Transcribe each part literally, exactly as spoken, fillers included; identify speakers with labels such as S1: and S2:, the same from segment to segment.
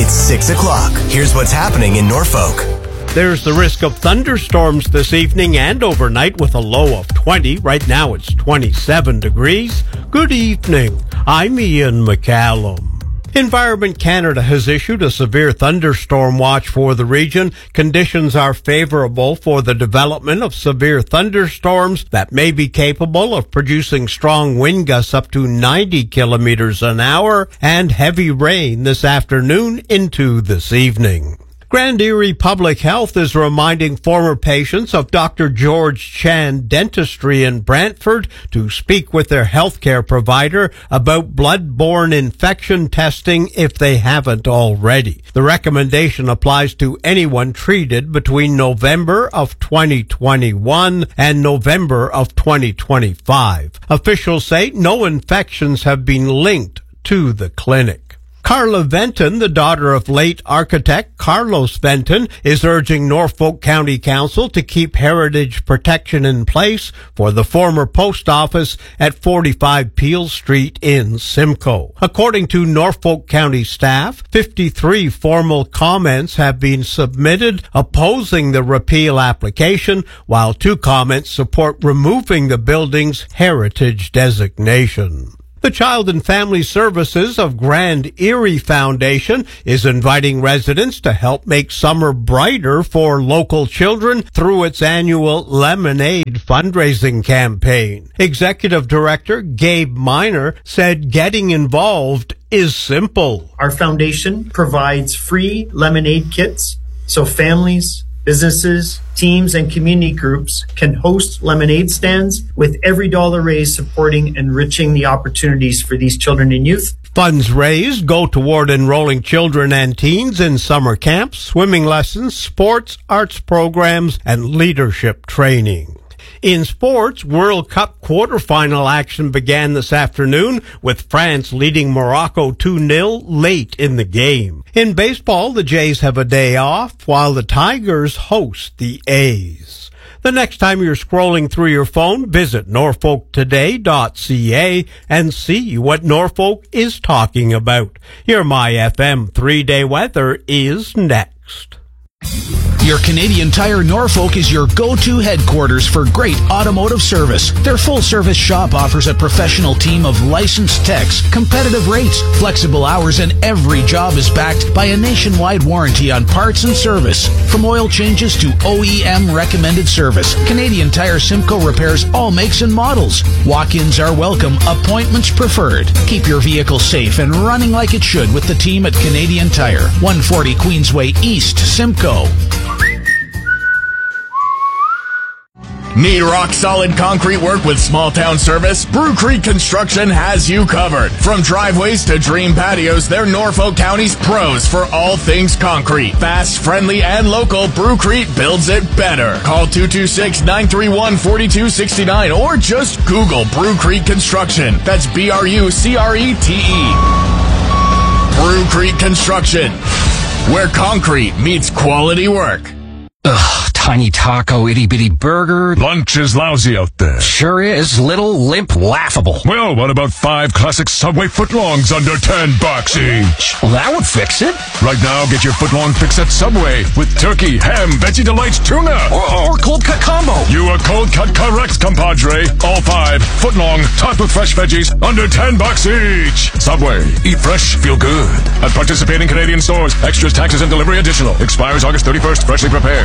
S1: It's six o'clock. Here's what's happening in Norfolk.
S2: There's the risk of thunderstorms this evening and overnight with a low of twenty. Right now it's twenty-seven degrees. Good evening. I'm Ian McCallum. Environment Canada has issued a severe thunderstorm watch for the region. Conditions are favorable for the development of severe thunderstorms that may be capable of producing strong wind gusts up to ninety kilometers an hour and heavy rain this afternoon into this evening. Grand Erie Public Health is reminding former patients of Doctor George Chan Dentistry in Brantford to speak with their healthcare provider about blood-borne infection testing if they haven't already. The recommendation applies to anyone treated between November of twenty twenty-one and November of twenty twenty-five. Officials say no infections have been linked to the clinic. Carla Venton, the daughter of late architect Carlos Venton, is urging Norfolk County Council to keep heritage protection in place for the former post office at forty-five Peel Street in Simcoe. According to Norfolk County staff, fifty-three formal comments have been submitted opposing the repeal application, while two comments support removing the building's heritage designation. The Child and Family Services of Grand Erie Foundation is inviting residents to help make summer brighter for local children through its annual Lemonade fundraising campaign. Executive Director Gabe Miner said getting involved is simple.
S3: Our foundation provides free lemonade kits so families, businesses, teams, and community groups can host lemonade stands, with every dollar raised supporting enriching the opportunities for these children and youth.
S2: Funds raised go toward enrolling children and teens in summer camps, swimming lessons, sports, arts programs, and leadership training. In sports, World Cup quarterfinal action began this afternoon with France leading Morocco two nil late in the game. In baseball, the Jays have a day off while the Tigers host the A's. The next time you're scrolling through your phone, visit norfolk today dot c a and see what Norfolk is talking about. Your My F M three-day weather is next.
S4: Your Canadian Tire Norfolk is your go-to headquarters for great automotive service. Their full-service shop offers a professional team of licensed techs, competitive rates, flexible hours, and every job is backed by a nationwide warranty on parts and service. From oil changes to O E M-recommended service, Canadian Tire Simcoe repairs all makes and models. Walk-ins are welcome, appointments preferred. Keep your vehicle safe and running like it should with the team at Canadian Tire, one forty Queensway East, Simcoe.
S5: Need rock-solid concrete work with small-town service? Brew Creek Construction has you covered. From driveways to dream patios, they're Norfolk County's pros for all things concrete. Fast, friendly, and local, Brew Creek builds it better. Call two two six, nine three one, four two six nine or just Google Brew Creek Construction. That's B R U C R E T E. Brew Creek Construction, where concrete meets quality work.
S6: Ugh, tiny taco, itty-bitty burger.
S7: Lunch is lousy out there.
S6: Sure is. Little, limp, laughable.
S7: Well, what about five classic Subway footlongs under ten bucks each?
S6: Well, that would fix it.
S7: Right now, get your footlong fix at Subway with turkey, ham, Veggie Delights, tuna.
S6: Or, or cold cut combo.
S7: You are cold cut correct, compadre. All five, footlong, topped with fresh veggies, under ten bucks each. Subway. Eat fresh, feel good. At participating Canadian stores. Extras, taxes, and delivery additional. Expires August thirty-first. Freshly prepared.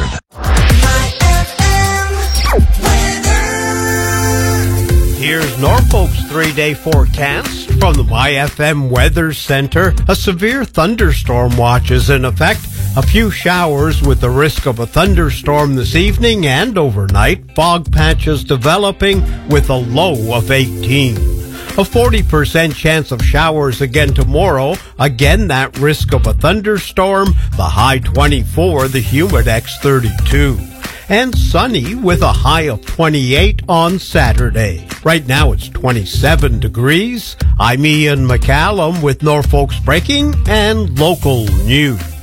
S2: Here's Norfolk's three-day forecast from the My F M Weather Center. A severe thunderstorm watch is in effect. A few showers with the risk of a thunderstorm this evening and overnight. Fog patches developing with a low of eighteen. A forty percent chance of showers again tomorrow. Again, that risk of a thunderstorm. The high twenty-four, the humidex thirty-two. And sunny with a high of twenty-eight on Saturday. Right now it's twenty-seven degrees. I'm Ian McCallum with Norfolk's breaking and local news.